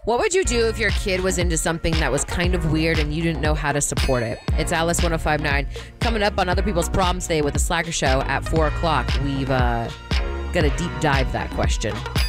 What would you do if your kid was into something that was kind of weird and you didn't know how to support it? It's Alice 1059 coming up on Other People's Problems Day with the Slacker Show at 4 o'clock. We've got to deep dive that question.